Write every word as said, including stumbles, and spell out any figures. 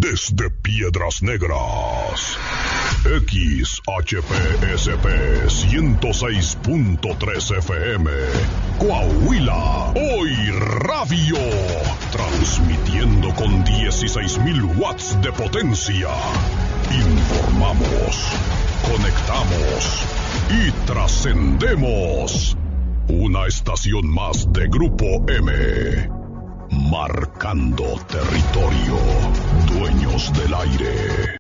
Desde Piedras Negras, X H P S P ciento seis punto tres F M, Coahuila, Hoy Radio, transmitiendo con dieciséis mil watts de potencia. Informamos, conectamos y trascendemos. Una estación más de Grupo M. Marcando territorio, dueños del aire.